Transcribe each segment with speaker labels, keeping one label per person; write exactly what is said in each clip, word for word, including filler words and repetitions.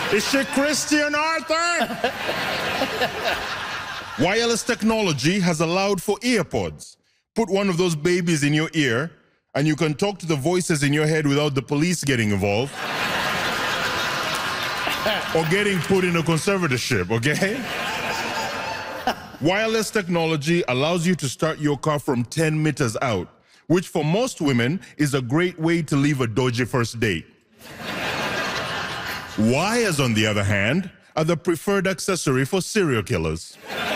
Speaker 1: Is she Christian, Arthur? Wireless technology has allowed for earpods. Put one of those babies in your ear, and you can talk to the voices in your head without the police getting involved. Or getting put in a conservatorship, okay? Wireless technology allows you to start your car from ten meters out, which for most women is a great way to leave a dodgy first date. Wires, on the other hand, are the preferred accessory for serial killers.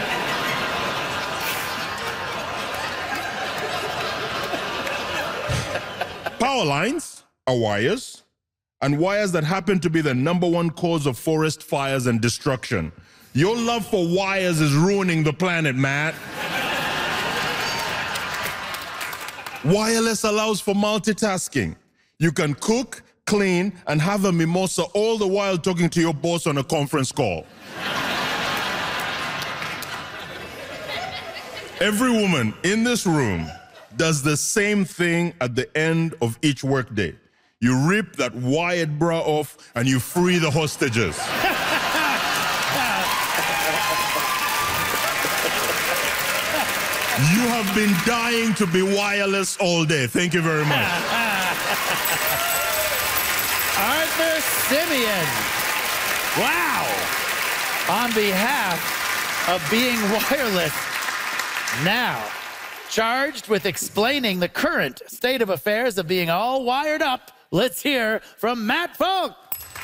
Speaker 1: Power lines are wires, and wires that happen to be the number one cause of forest fires and destruction. Your love for wires is ruining the planet, Matt. Wireless allows for multitasking. You can cook, clean, and have a mimosa all the while talking to your boss on a conference call. Every woman in this room does the same thing at the end of each workday. You rip that wired bra off and you free the hostages. You have been dying to be wireless all day. Thank you very much.
Speaker 2: Arthur Simeon. Wow. On behalf of being wireless, now charged with explaining the current state of affairs of being all wired up, let's hear from Matt Folk.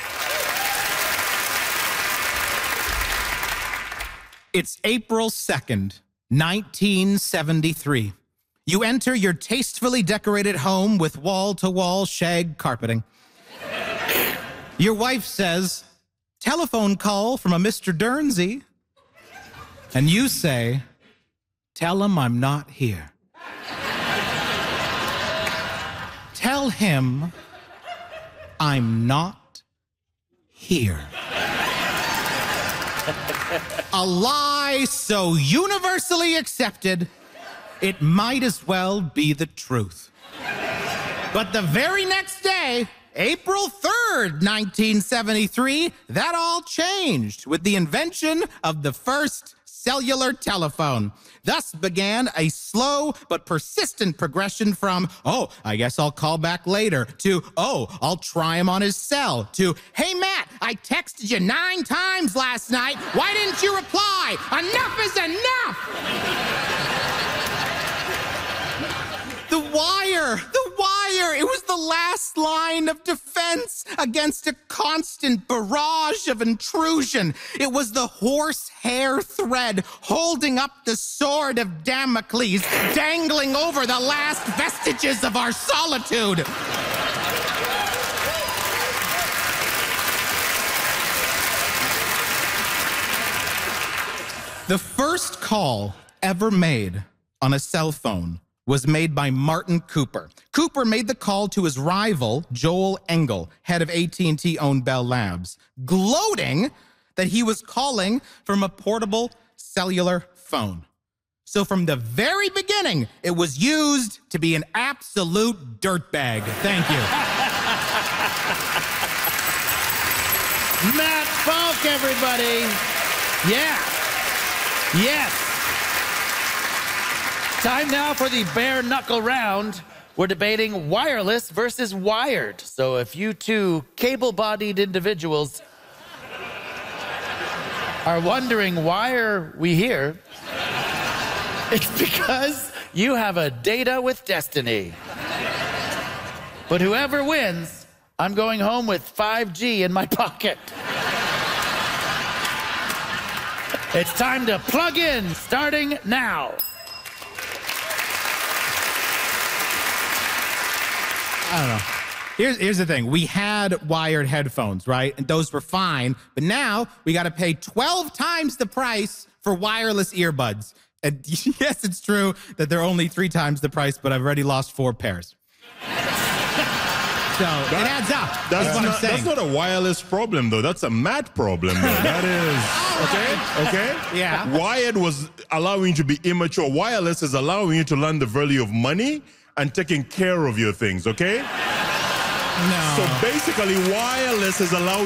Speaker 3: It's April second, nineteen seventy-three. You enter your tastefully decorated home with wall-to-wall shag carpeting. Your wife says, telephone call from a Mister Dernsey. And you say, tell him I'm not here. Tell him I'm not here. A lie so universally accepted, it might as well be the truth. But the very next day, April third, nineteen seventy-three, that all changed with the invention of the first cellular telephone. Thus began a slow but persistent progression from, oh, I guess I'll call back later, to, oh, I'll try him on his cell, to, hey, Matt, I texted you nine times last night. Why didn't you reply? Enough is enough! The wire, the wire, it was the last line of defense against a constant barrage of intrusion. It was the horsehair thread holding up the sword of Damocles, dangling over the last vestiges of our solitude. The first call ever made on a cell phone was made by Martin Cooper. Cooper made the call to his rival, Joel Engel, head of A T and T-owned Bell Labs, gloating that he was calling from a portable cellular phone. So from the very beginning, it was used to be an absolute dirtbag. Thank you.
Speaker 2: Matt Folk, everybody. Yeah. Yes. Time now for the bare knuckle round. We're debating wireless versus wired. So if you two cable-bodied individuals are wondering why are we here, it's because you have a data with destiny. But whoever wins, I'm going home with five G in my pocket. It's time to plug in, starting now.
Speaker 3: I don't know. Here's, here's the thing. We had wired headphones, right? And those were fine. But now we got to pay twelve times the price for wireless earbuds. And yes, it's true that they're only three times the price, but I've already lost four pairs. So that, it adds up.
Speaker 1: That's,
Speaker 3: That's what
Speaker 1: not,
Speaker 3: I'm saying.
Speaker 1: That's not a wireless problem, though. That's a Matt problem, though. That is, okay? Okay?
Speaker 3: Yeah.
Speaker 1: Wired was allowing you to be immature. Wireless is allowing you to learn the value of money and taking care of your things, okay?
Speaker 3: No.
Speaker 1: So basically, wireless is allowing